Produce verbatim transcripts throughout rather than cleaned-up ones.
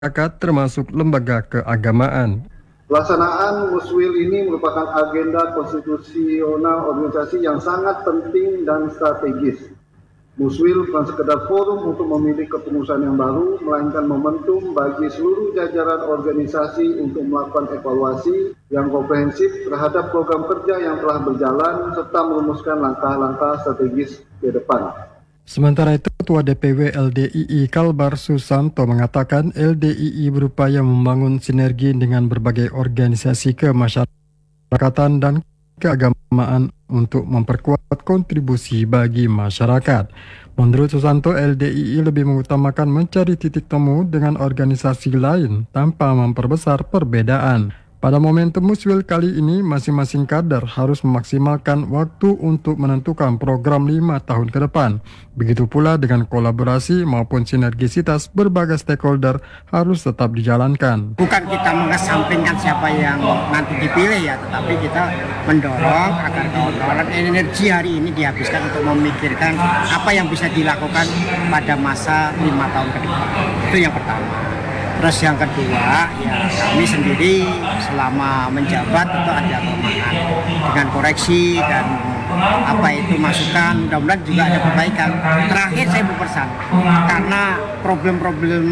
masyarakat termasuk lembaga keagamaan. Pelaksanaan Muswil ini merupakan agenda konstitusional organisasi yang sangat penting dan strategis. Muswil bukan sekedar forum untuk memilih kepengurusan yang baru, melainkan momentum bagi seluruh jajaran organisasi untuk melakukan evaluasi yang komprehensif terhadap program kerja yang telah berjalan serta merumuskan langkah-langkah strategis ke depan. Sementara itu, Ketua D P W L D I I Kalbar Susanto mengatakan L D I I berupaya membangun sinergi dengan berbagai organisasi kemasyarakatan dan keagamaan untuk memperkuat kontribusi bagi masyarakat. Menurut Susanto, L D I I lebih mengutamakan mencari titik temu dengan organisasi lain tanpa memperbesar perbedaan. Pada momentum Muswil kali ini, masing-masing kader harus memaksimalkan waktu untuk menentukan program lima tahun ke depan. Begitu pula dengan kolaborasi maupun sinergisitas berbagai stakeholder harus tetap dijalankan. Bukan kita mengesampingkan siapa yang nanti dipilih ya, tetapi kita mendorong agar kawan-kawan energi hari ini dihabiskan untuk memikirkan apa yang bisa dilakukan pada masa lima tahun ke depan. Itu yang pertama. Terus yang kedua, ya kami sendiri selama menjabat itu ada kelemahan dengan koreksi dan apa itu masukan, mudah-mudahan juga ada perbaikan. Terakhir saya berpesan, karena problem-problem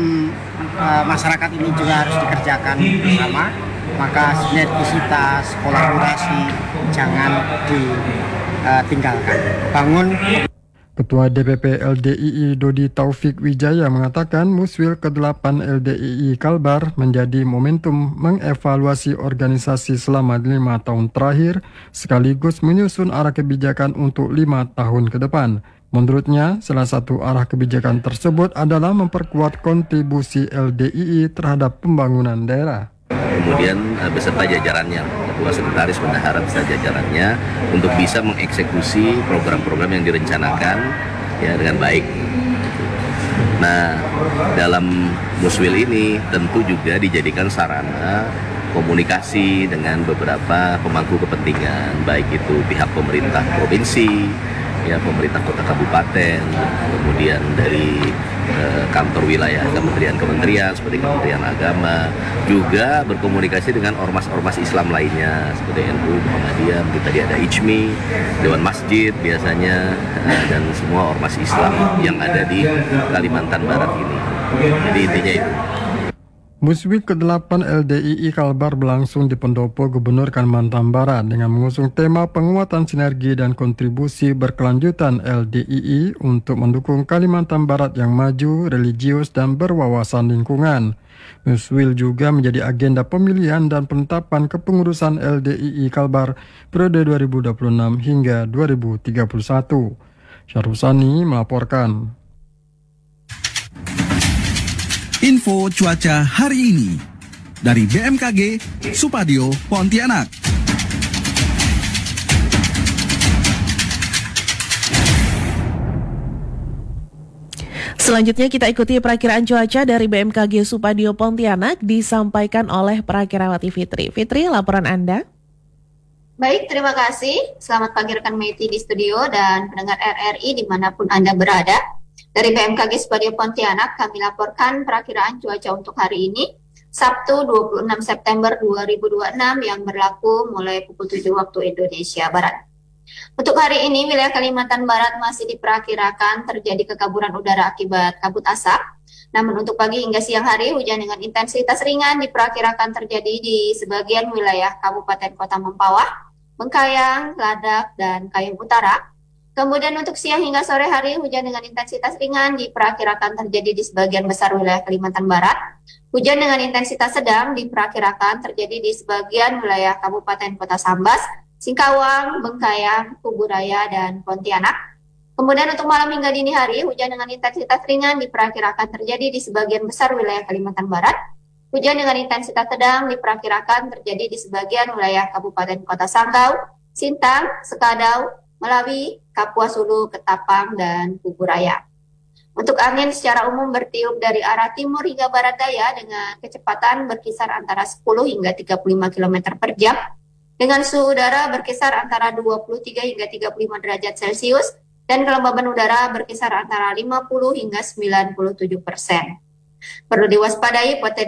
uh, masyarakat ini juga harus dikerjakan bersama, maka sinergisitas, kolaborasi jangan ditinggalkan. Bangun. Ketua D P P L D I I Dodi Taufik Wijaya mengatakan Muswil kedelapan L D I I Kalbar menjadi momentum mengevaluasi organisasi selama lima tahun terakhir sekaligus menyusun arah kebijakan untuk lima tahun ke depan. Menurutnya, salah satu arah kebijakan tersebut adalah memperkuat kontribusi L D I I terhadap pembangunan daerah. Kemudian beserta jajarannya, ketua sekretaris bendahara beserta jajarannya untuk bisa mengeksekusi program-program yang direncanakan ya dengan baik. Nah, dalam Muswil ini tentu juga dijadikan sarana komunikasi dengan beberapa pemangku kepentingan, baik itu pihak pemerintah provinsi, ya pemerintah kota kabupaten, kemudian dari eh, kantor wilayah kementerian-kementerian seperti Kementerian Agama, juga berkomunikasi dengan ormas-ormas Islam lainnya seperti N U, Muhammadiyah, mungkin tadi ada I J M I, Dewan Masjid biasanya, eh, dan semua ormas Islam yang ada di Kalimantan Barat ini. Jadi intinya itu. Muswil kedelapan L D I I Kalbar berlangsung di Pendopo Gubernur Kalimantan Barat dengan mengusung tema penguatan sinergi dan kontribusi berkelanjutan L D I I untuk mendukung Kalimantan Barat yang maju, religius, dan berwawasan lingkungan. Muswil juga menjadi agenda pemilihan dan penetapan kepengurusan L D I I Kalbar periode dua ribu dua puluh enam hingga dua ribu tiga puluh satu. Syarusani melaporkan. Info cuaca hari ini dari B M K G Supadio Pontianak. Selanjutnya kita ikuti perakiraan cuaca dari B M K G Supadio Pontianak disampaikan oleh Prakirawati Fitri. Fitri, laporan Anda. Baik, terima kasih. Selamat pagi rekan Meti di studio dan pendengar R R I dimanapun Anda berada. Dari B M K G Supadio Pontianak, kami laporkan perakiraan cuaca untuk hari ini, Sabtu dua puluh enam September dua ribu dua puluh enam yang berlaku mulai pukul tujuh waktu Indonesia Barat. Untuk hari ini, wilayah Kalimantan Barat masih diperkirakan terjadi kekaburan udara akibat kabut asap. Namun untuk pagi hingga siang hari, hujan dengan intensitas ringan diperkirakan terjadi di sebagian wilayah Kabupaten Kota Mempawah, Bengkayang, Ladak, dan Kayong Utara. Kemudian untuk siang hingga sore hari, hujan dengan intensitas ringan diperkirakan terjadi di sebagian besar wilayah Kalimantan Barat. Hujan dengan intensitas sedang diperkirakan terjadi di sebagian wilayah Kabupaten Kota Sambas, Singkawang, Bengkayang, Kuburaya, dan Pontianak. Kemudian untuk malam hingga dini hari, hujan dengan intensitas ringan diperkirakan terjadi di sebagian besar wilayah Kalimantan Barat. Hujan dengan intensitas sedang diperkirakan terjadi di sebagian wilayah Kabupaten Kota Sanggau, Sintang, Sekadau, Melawi, Kapuas Hulu, Ketapang, dan Kuburaya. Untuk angin secara umum bertiup dari arah timur hingga barat daya dengan kecepatan berkisar antara sepuluh hingga tiga puluh lima kilometer per jam, dengan suhu udara berkisar antara dua puluh tiga hingga tiga puluh lima derajat Celcius, dan kelembaban udara berkisar antara lima puluh hingga sembilan puluh tujuh persen. Perlu diwaspadai potensi